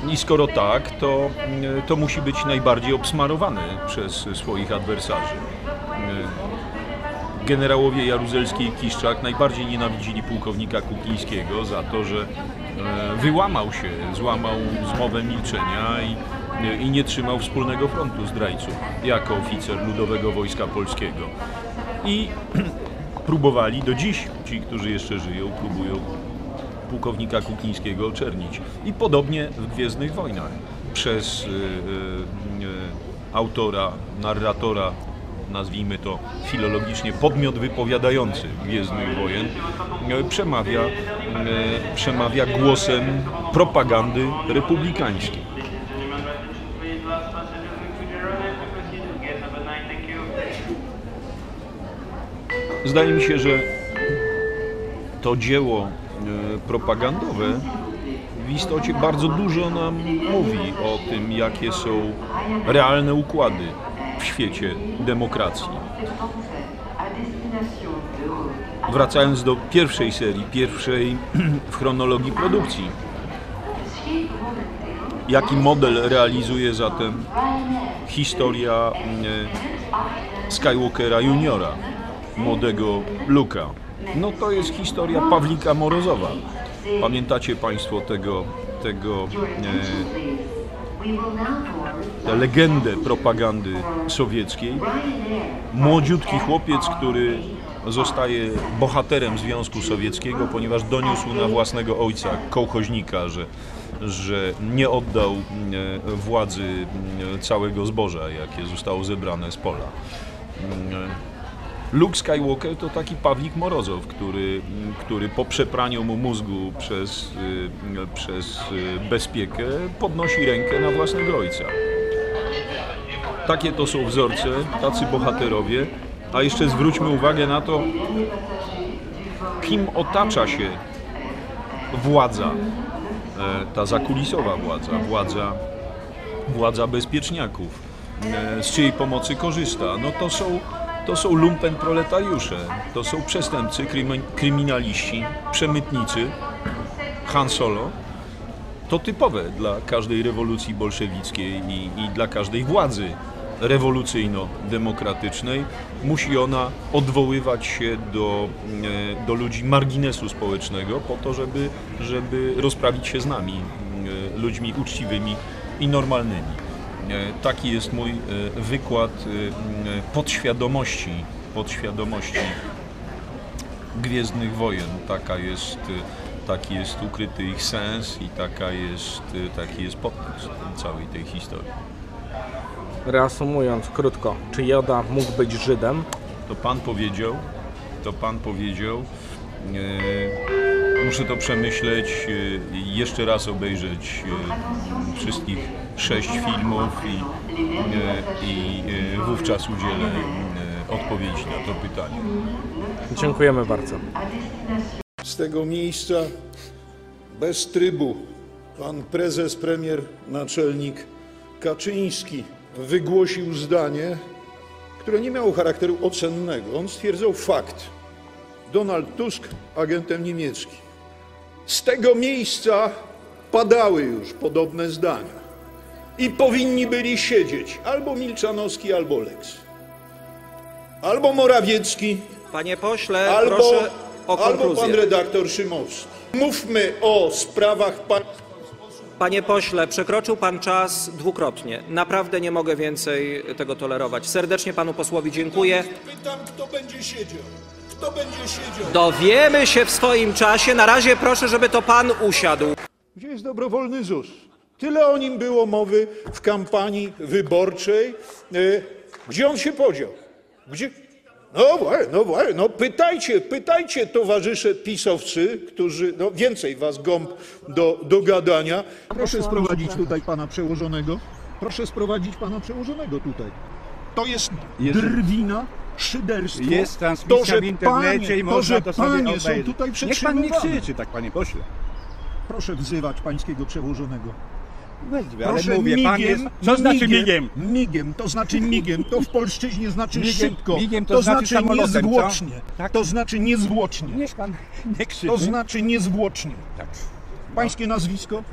I skoro tak, to musi być najbardziej obsmarowany przez swoich adwersarzy. Generałowie Jaruzelski i Kiszczak najbardziej nienawidzili pułkownika Kuklińskiego za to, że wyłamał się, złamał zmowę milczenia i nie trzymał wspólnego frontu zdrajców jako oficer Ludowego Wojska Polskiego. I próbowali, do dziś ci, którzy jeszcze żyją, próbują pułkownika Kuklińskiego oczernić. I podobnie w Gwiezdnych Wojnach przez autora, narratora, nazwijmy to filologicznie, podmiot wypowiadający Gwiezdnych Wojen, przemawia głosem propagandy republikańskiej. Zdaje mi się, że to dzieło propagandowe w istocie bardzo dużo nam mówi o tym, jakie są realne układy w świecie demokracji. Wracając do pierwszej serii, pierwszej w chronologii produkcji, jaki model realizuje zatem historia Skywalkera juniora, młodego Luka? No to jest historia Pawlika Morozowa. Pamiętacie Państwo tę legendę propagandy sowieckiej? Młodziutki chłopiec, który zostaje bohaterem Związku Sowieckiego, ponieważ doniósł na własnego ojca, kołchoźnika, że nie oddał władzy całego zboża, jakie zostało zebrane z pola. Luke Skywalker to taki Pawlik Morozow, który po przepraniu mu mózgu przez bezpiekę podnosi rękę na własnego ojca. Takie to są wzorce, tacy bohaterowie, a jeszcze zwróćmy uwagę na to, kim otacza się władza, ta zakulisowa władza bezpieczniaków, z czyjej pomocy korzysta. No to są lumpenproletariusze, to są przestępcy, kryminaliści, przemytnicy, Han Solo. To typowe dla każdej rewolucji bolszewickiej i dla każdej władzy rewolucyjno-demokratycznej. Musi ona odwoływać się do ludzi marginesu społecznego po to, żeby rozprawić się z nami, ludźmi uczciwymi i normalnymi. Taki jest mój wykład podświadomości Gwiezdnych Wojen. Taki jest ukryty ich sens i taki jest podtekst całej tej historii. Reasumując krótko, czy Joda mógł być Żydem? To Pan powiedział. Muszę to przemyśleć, jeszcze raz obejrzeć wszystkich 6 filmów i wówczas udzielę odpowiedzi na to pytanie. Dziękujemy bardzo. Z tego miejsca bez trybu pan prezes, premier, naczelnik Kaczyński wygłosił zdanie, które nie miało charakteru ocennego. On stwierdzał fakt. Donald Tusk agentem niemieckim. Z tego miejsca padały już podobne zdania. I powinni byli siedzieć albo Milczanowski, albo Lex. Albo Morawiecki. Panie pośle, proszę o konkluzję. Albo pan redaktor Szymowski. Mówmy o sprawach Panie pośle, przekroczył pan czas dwukrotnie. Naprawdę nie mogę więcej tego tolerować. Serdecznie panu posłowi dziękuję. Pytam, kto będzie siedział. Kto będzie siedział? Dowiemy się w swoim czasie. Na razie proszę, żeby to pan usiadł. Gdzie jest dobrowolny ZUS? Tyle o nim było mowy w kampanii wyborczej. Gdzie on się podział? Gdzie? No pytajcie towarzysze pisowcy, którzy, no więcej was gąb do gadania. Proszę sprowadzić tutaj pana przełożonego. Proszę sprowadzić pana przełożonego tutaj. To jest drwina, szyderstwo. Jest transmisja w internecie i można to sobie panie obejrzeć. są tutaj Niech przetrzymywane. pan nie krzyczy tak, panie pośle. Proszę wzywać pańskiego przełożonego. Ale Proszę mówię, pan jest... Co znaczy migiem? Migiem, to znaczy migiem. To w polszczyźnie znaczy Migiem, szybko. migiem to znaczy samolotem, niezwłocznie. tak? To znaczy niezwłocznie. Niech pan nie krzyczy. To znaczy niezwłocznie. Tak. Pańskie nazwisko?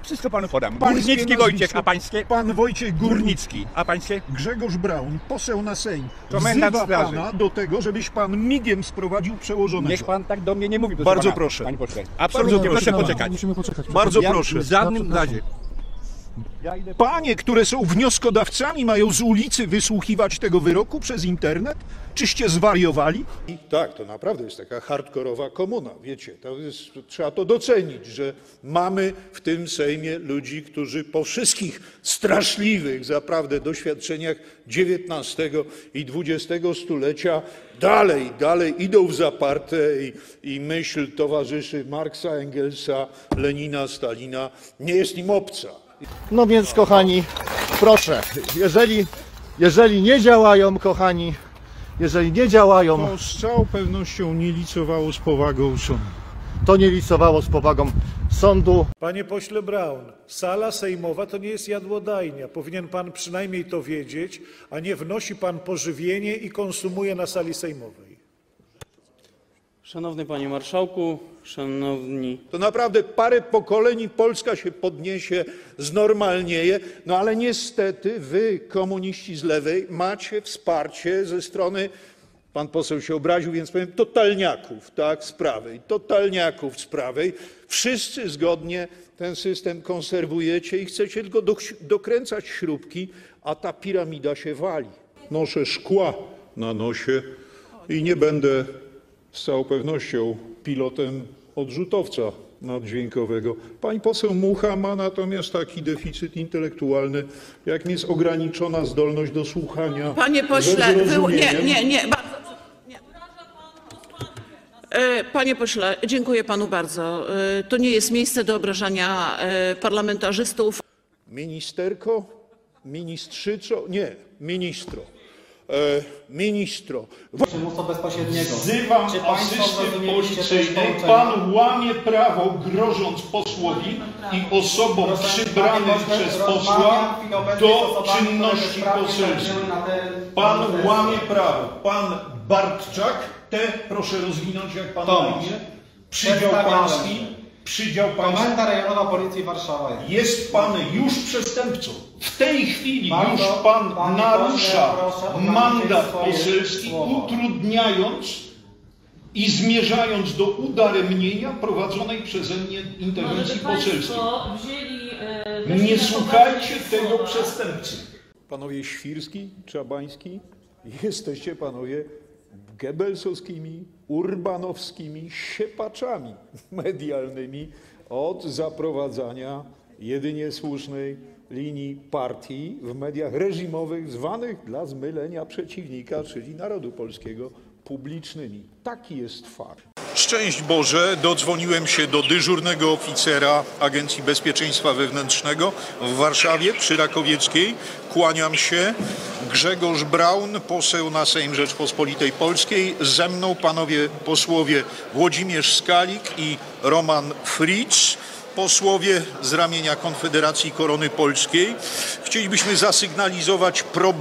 Wszystko panu podam. Pańskie Górnicki nazwisko. Wojciech, a pańskie? Pan Wojciech Górnicki. Górnicki. A pańskie? Grzegorz Braun, poseł na Sejm, Komendant wzywa straży. pana do tego, żebyś pan migiem sprowadził przełożonego. Niech pan tak do mnie nie mówi, proszę Bardzo pana, proszę. Panie pośle. Absolutnie, proszę poczekać. Bardzo Ja proszę. w żadnym razie. Panie, które są wnioskodawcami, mają z ulicy wysłuchiwać tego wyroku przez internet? Czyście zwariowali? Tak, to naprawdę jest taka hardkorowa komuna, wiecie. Trzeba to docenić, że mamy w tym Sejmie ludzi, którzy po wszystkich straszliwych zaprawdę doświadczeniach XIX i XX stulecia dalej idą w zaparte i myśl towarzyszy Marksa, Engelsa, Lenina, Stalina nie jest im obca. No więc, kochani, proszę, jeżeli nie działają, kochani, jeżeli nie działają, To z całą pewnością nie licowało z powagą sądu. to nie licowało z powagą sądu. Panie pośle Braun, sala sejmowa to nie jest jadłodajnia. Powinien pan przynajmniej to wiedzieć, a nie wnosi pan pożywienie i konsumuje na sali sejmowej. Szanowny Panie Marszałku, szanowni... To naprawdę parę pokoleń i Polska się podniesie, znormalnieje, no ale niestety wy, komuniści z lewej, macie wsparcie ze strony, pan poseł się obraził, więc powiem, totalniaków, tak, z prawej, totalniaków z prawej. Wszyscy zgodnie ten system konserwujecie i chcecie tylko dokręcać śrubki, a ta piramida się wali. Noszę szkła na nosie i nie będę z całą pewnością pilotem odrzutowca naddźwiękowego. Pani poseł Mucha ma natomiast taki deficyt intelektualny, jakim jest ograniczona zdolność do słuchania. Panie pośle, ze zrozumieniem. nie, bardzo nie. Panie pośle, dziękuję panu bardzo. To nie jest miejsce do obrażania parlamentarzystów. Ministerko, ministrzyco, nie, ministro. Ministro, wzywam asystent policyjny, pan łamie prawo, grożąc posłowi i osobom przybranym przez posła do czynności poselskich. Pan łamie prawo. Pan Bartczak, proszę rozwinąć, jak pan na imię. Przydział pański. Komenda Rejonowa Policji Warszawa. Jest pan już przestępcą. W tej chwili już pan narusza mandat poselski, utrudniając i zmierzając do udaremnienia prowadzonej przeze mnie interwencji poselskiej. Nie słuchajcie tego przestępcy. Panowie Świrski, Czabański, jesteście panowie gebelsowskimi, urbanowskimi siepaczami medialnymi od zaprowadzania jedynie słusznej linii partii w mediach reżimowych, zwanych dla zmylenia przeciwnika, czyli narodu polskiego, publicznymi. Taki jest fakt. Szczęść Boże, dodzwoniłem się do dyżurnego oficera Agencji Bezpieczeństwa Wewnętrznego w Warszawie przy Rakowieckiej. Kłaniam się. Grzegorz Braun, poseł na Sejm Rzeczpospolitej Polskiej. Ze mną panowie posłowie Włodzimierz Skalik i Roman Fritz, posłowie z ramienia Konfederacji Korony Polskiej. Chcielibyśmy zasygnalizować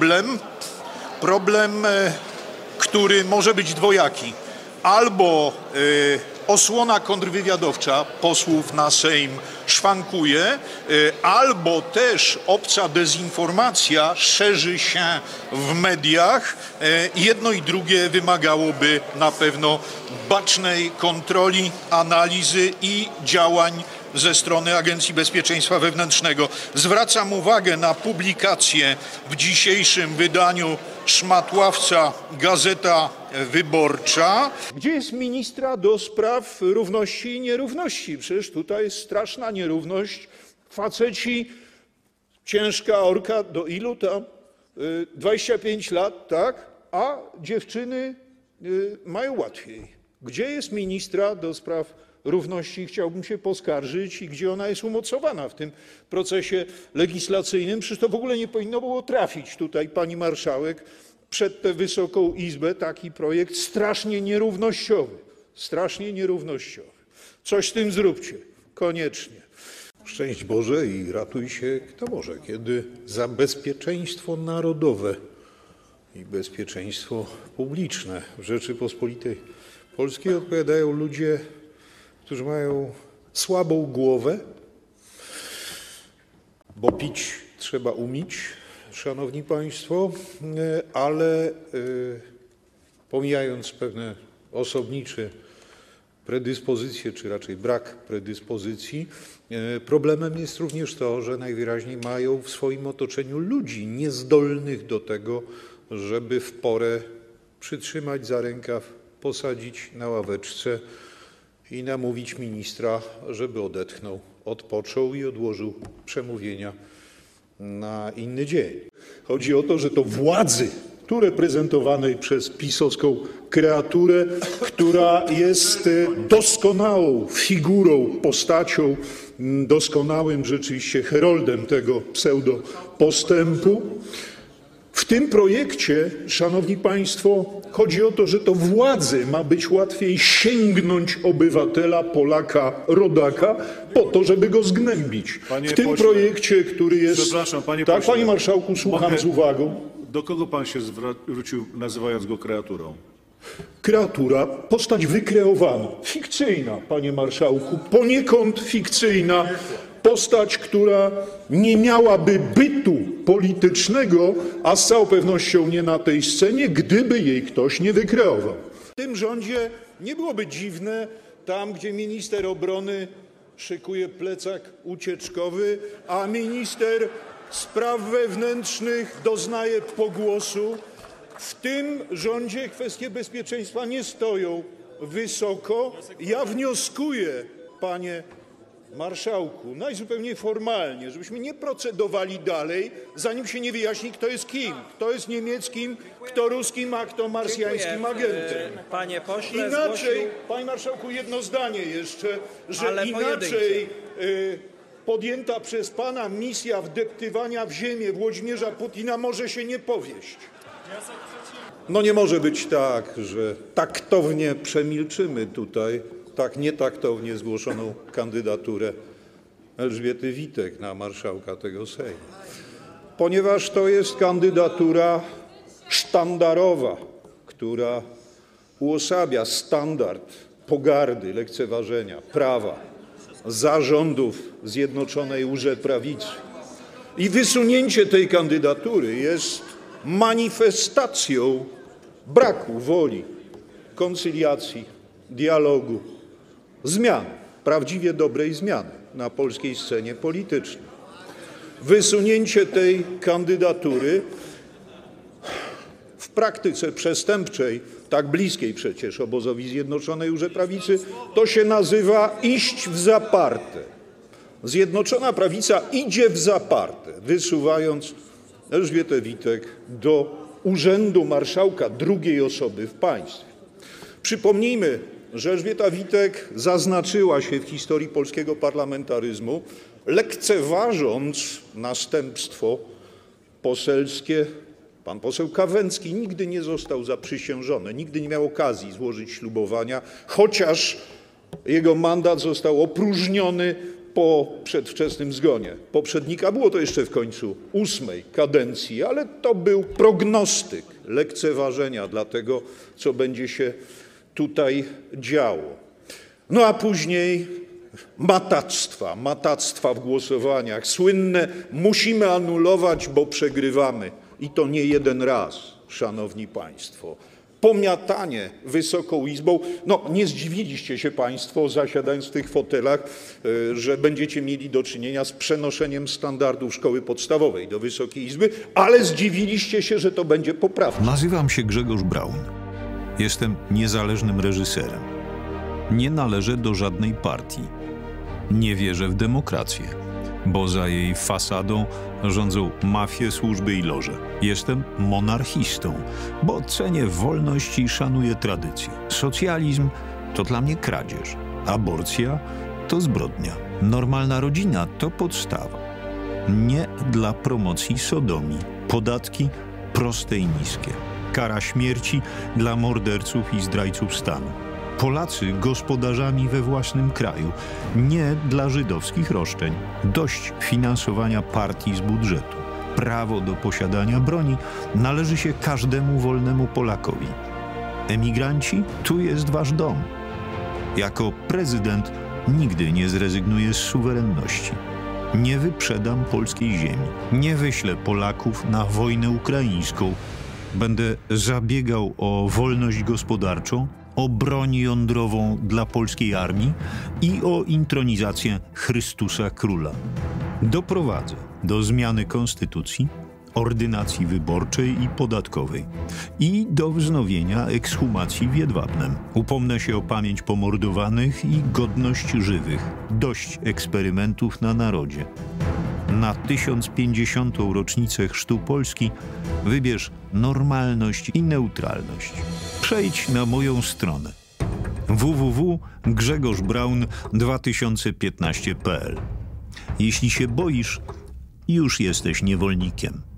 problem, który może być dwojaki. Albo osłona kontrwywiadowcza posłów na Sejm szwankuje, albo też obca dezinformacja szerzy się w mediach. Jedno i drugie wymagałoby na pewno bacznej kontroli, analizy i działań ze strony Agencji Bezpieczeństwa Wewnętrznego. Zwracam uwagę na publikację w dzisiejszym wydaniu Szmatławca, Gazeta Wyborcza. Gdzie jest ministra do spraw równości i nierówności? Przecież tutaj jest straszna nierówność. Faceci, ciężka orka, do ilu tam? 25 lat, tak? A dziewczyny mają łatwiej. Gdzie jest ministra do spraw równości? Chciałbym się poskarżyć i gdzie ona jest umocowana w tym procesie legislacyjnym. Przecież to w ogóle nie powinno było trafić tutaj, pani marszałek, przed tę Wysoką Izbę taki projekt strasznie nierównościowy. Strasznie nierównościowy. Coś z tym zróbcie. Koniecznie. Szczęść Boże i ratuj się kto może, kiedy za bezpieczeństwo narodowe i bezpieczeństwo publiczne w Rzeczypospolitej Polskiej odpowiadają ludzie, którzy mają słabą głowę, bo pić trzeba umieć, szanowni państwo, ale pomijając pewne osobnicze predyspozycje, czy raczej brak predyspozycji, problemem jest również to, że najwyraźniej mają w swoim otoczeniu ludzi niezdolnych do tego, żeby w porę przytrzymać za rękaw, posadzić na ławeczce i namówić ministra, żeby odetchnął, odpoczął i odłożył przemówienia na inny dzień. Chodzi o to, że to władzy, tu reprezentowanej przez pisowską kreaturę, która jest doskonałą figurą, postacią, doskonałym rzeczywiście heroldem tego pseudopostępu. W tym projekcie, szanowni państwo, chodzi o to, że to władzy ma być łatwiej sięgnąć obywatela, Polaka, rodaka, po to, żeby go zgnębić. W tym projekcie, który jest... Przepraszam, panie Tak, pośle. panie marszałku, słucham z uwagą. Do kogo pan się zwrócił, nazywając go kreaturą? Kreatura, postać wykreowana, fikcyjna, panie marszałku, poniekąd fikcyjna, postać, która nie miałaby bytu politycznego, a z całą pewnością nie na tej scenie, gdyby jej ktoś nie wykreował. W tym rządzie nie byłoby dziwne, tam gdzie minister obrony szykuje plecak ucieczkowy, a minister spraw wewnętrznych doznaje pogłosu. W tym rządzie kwestie bezpieczeństwa nie stoją wysoko. Ja wnioskuję, panie marszałku, najzupełniej formalnie, żebyśmy nie procedowali dalej, zanim się nie wyjaśni, kto jest kim. Kto jest niemieckim, kto ruskim, a kto marsjańskim agentem. Panie pośle, Inaczej, panie marszałku, jedno zdanie jeszcze, że Ale inaczej podjęta przez pana misja wdeptywania w ziemię Włodzimierza Putina może się nie powieść. No nie może być tak, że taktownie przemilczymy tutaj tak nietaktownie zgłoszoną kandydaturę Elżbiety Witek na marszałka tego Sejmu. Ponieważ to jest kandydatura sztandarowa, która uosabia standard pogardy, lekceważenia prawa za rządów Zjednoczonej Łże-Prawicy. I wysunięcie tej kandydatury jest manifestacją braku woli, koncyliacji, dialogu, zmiany, prawdziwie dobrej zmiany na polskiej scenie politycznej. Wysunięcie tej kandydatury w praktyce przestępczej, tak bliskiej przecież obozowi Zjednoczonej Łże-Prawicy, to się nazywa iść w zaparte. Zjednoczona Prawica idzie w zaparte, wysuwając Elżbietę Witek do urzędu marszałka drugiej osoby w państwie. Przypomnijmy, że Elżbieta Witek zaznaczyła się w historii polskiego parlamentaryzmu, lekceważąc następstwo poselskie. Pan poseł Kawęcki nigdy nie został zaprzysiężony, nigdy nie miał okazji złożyć ślubowania, chociaż jego mandat został opróżniony po przedwczesnym zgonie poprzednika. Było to jeszcze w końcu 8. kadencji, ale to był prognostyk lekceważenia dla tego, co będzie się tutaj działo. No a później matactwa w głosowaniach. Słynne musimy anulować, bo przegrywamy. I to nie jeden raz, szanowni państwo. Pomiatanie Wysoką Izbą. No nie zdziwiliście się państwo, zasiadając w tych fotelach, że będziecie mieli do czynienia z przenoszeniem standardów szkoły podstawowej do Wysokiej Izby, ale zdziwiliście się, że to będzie poprawne. Nazywam się Grzegorz Braun. Jestem niezależnym reżyserem. Nie należę do żadnej partii. Nie wierzę w demokrację, bo za jej fasadą rządzą mafie, służby i loże. Jestem monarchistą, bo cenię wolność i szanuję tradycję. Socjalizm to dla mnie kradzież. Aborcja to zbrodnia. Normalna rodzina to podstawa. Nie dla promocji sodomii. Podatki proste i niskie. Kara śmierci dla morderców i zdrajców stanu. Polacy gospodarzami we własnym kraju, nie dla żydowskich roszczeń. Dość finansowania partii z budżetu. Prawo do posiadania broni należy się każdemu wolnemu Polakowi. Emigranci, tu jest wasz dom. Jako prezydent nigdy nie zrezygnuję z suwerenności. Nie wyprzedam polskiej ziemi. Nie wyślę Polaków na wojnę ukraińską. Będę zabiegał o wolność gospodarczą, o broń jądrową dla polskiej armii i o intronizację Chrystusa Króla. Doprowadzę do zmiany konstytucji, ordynacji wyborczej i podatkowej i do wznowienia ekshumacji w Jedwabnem. Upomnę się o pamięć pomordowanych i godność żywych. Dość eksperymentów na narodzie. Na 1050. rocznicę chrztu Polski wybierz normalność i neutralność. Przejdź na moją stronę www.grzegorzbraun2015.pl. Jeśli się boisz, już jesteś niewolnikiem.